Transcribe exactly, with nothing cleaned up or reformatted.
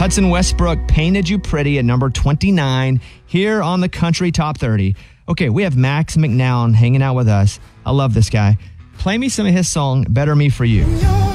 Hudson Westbrook, Painted You Pretty at number twenty-nine here on the Country Top thirty. Okay, we have Max McNown hanging out with us. I love this guy. Play me some of his song, Better Me For You.